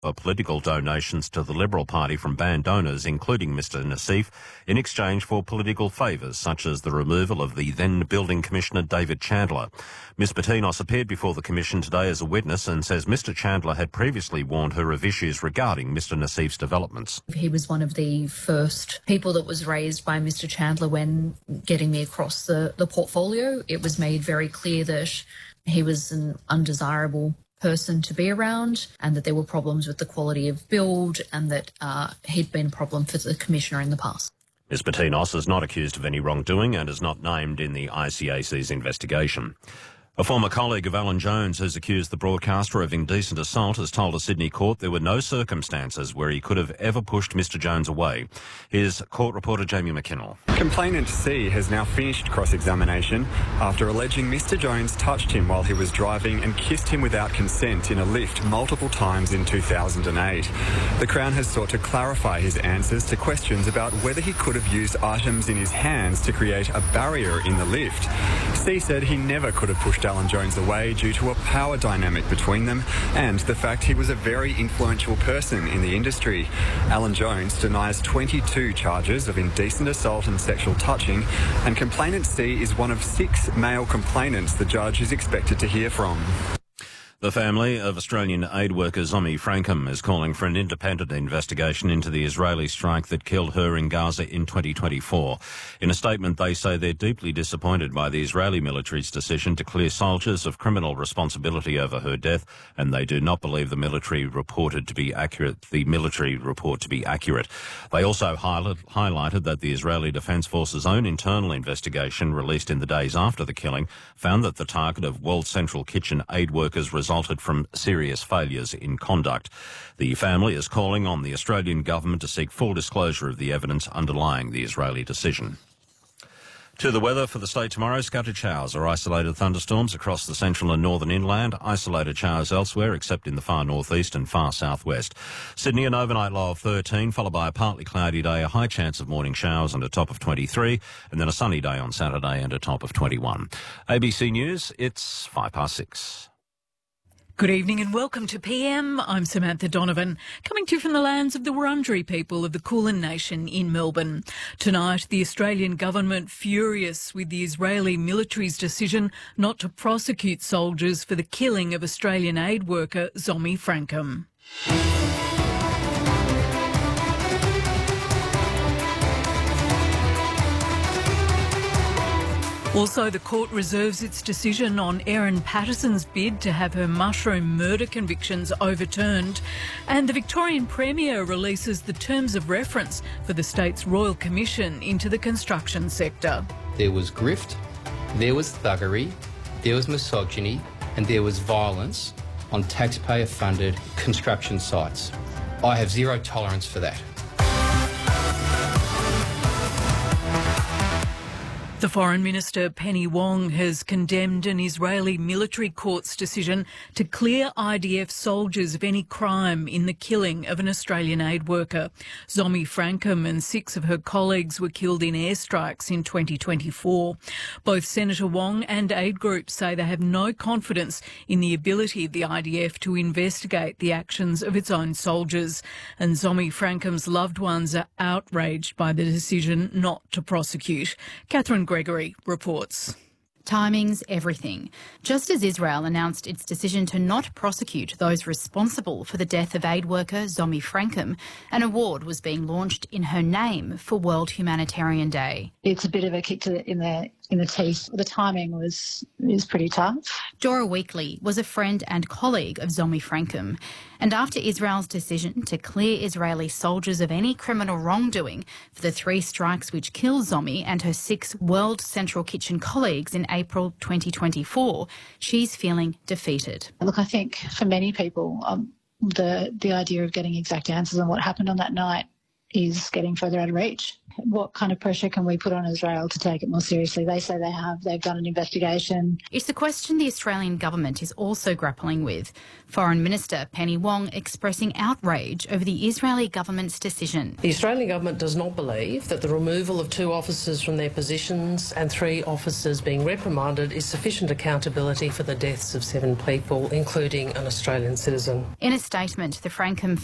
political donations to the Liberal Party from banned donors, including Mr Nassif, in exchange for political favours, such as the removal of the then Building Commissioner David Chandler. Ms Patinos appeared before the Commission today as a witness and says Mr Chandler had previously warned her of issues regarding Mr Nassif's developments. He was one of the first people that was raised by Mr Chandler when getting me across the portfolio. It was made very clear that he was an undesirable person to be around and that there were problems with the quality of build and that he'd been a problem for the Commissioner in the past. Ms Patinos is not accused of any wrongdoing and is not named in the ICAC's investigation. A former colleague of Alan Jones who's accused the broadcaster of indecent assault has told a Sydney court there were no circumstances where he could have ever pushed Mr Jones away. Here's court reporter Jamie McKinnell. Complainant C has now finished cross-examination after alleging Mr Jones touched him while he was driving and kissed him without consent in a lift multiple times in 2008. The Crown has sought to clarify his answers to questions about whether he could have used items in his hands to create a barrier in the lift. C said he never could have pushed Alan Jones away due to a power dynamic between them and the fact he was a very influential person in the industry. Alan Jones denies 22 charges of indecent assault and sexual touching, and complainant C is one of 6 male complainants the judge is expected to hear from. The family of Australian aid worker Zomi Frankham is calling for an independent investigation into the Israeli strike that killed her in Gaza in 2024. In a statement, they say they're deeply disappointed by the Israeli military's decision to clear soldiers of criminal responsibility over her death, and they do not believe the military report to be accurate. They also highlighted that the Israeli Defence Force's own internal investigation, released in the days after the killing, found that the target of World Central Kitchen aid workers resulted from serious failures in conduct. The family is calling on the Australian government to seek full disclosure of the evidence underlying the Israeli decision. To the weather for the state tomorrow, scattered showers or isolated thunderstorms across the central and northern inland, isolated showers elsewhere except in the far northeast and far southwest. Sydney, an overnight low of 13, followed by a partly cloudy day, a high chance of morning showers and a top of 23, and then a sunny day on Saturday and a top of 21. ABC News, it's 6:05. Good evening and welcome to PM. I'm Samantha Donovan, coming to you from the lands of the Wurundjeri people of the Kulin Nation in Melbourne. Tonight, the Australian government furious with the Israeli military's decision not to prosecute soldiers for the killing of Australian aid worker Zomi Frankham. Also, the court reserves its decision on Erin Patterson's bid to have her mushroom murder convictions overturned, and the Victorian Premier releases the terms of reference for the state's Royal Commission into the construction sector. There was grift, there was thuggery, there was misogyny, and there was violence on taxpayer-funded construction sites. I have zero tolerance for that. The Foreign Minister, Penny Wong, has condemned an Israeli military court's decision to clear IDF soldiers of any crime in the killing of an Australian aid worker. Zomi Frankham and 6 of her colleagues were killed in airstrikes in 2024. Both Senator Wong and aid groups say they have no confidence in the ability of the IDF to investigate the actions of its own soldiers. And Zomi Frankham's loved ones are outraged by the decision not to prosecute. Catherine Gregory reports. Timing's everything. Just as Israel announced its decision to not prosecute those responsible for the death of aid worker Zomi Frankham, an award was being launched in her name for World Humanitarian Day. It's a bit of a kick in the teeth. The timing was pretty tough. Dora Weekly was a friend and colleague of Zomi Frankham, and after Israel's decision to clear Israeli soldiers of any criminal wrongdoing for the 3 strikes which killed Zomi and her 6 World Central Kitchen colleagues in April 2024, she's feeling defeated. Look, I think for many people, the idea of getting exact answers on what happened on that night is getting further out of reach. What kind of pressure can we put on Israel to take it more seriously? They say they have. They've done an investigation. It's a question the Australian government is also grappling with. Foreign Minister Penny Wong expressing outrage over the Israeli government's decision. The Australian government does not believe that the removal of 2 officers from their positions and 3 officers being reprimanded is sufficient accountability for the deaths of 7 people, including an Australian citizen. In a statement, the Frankham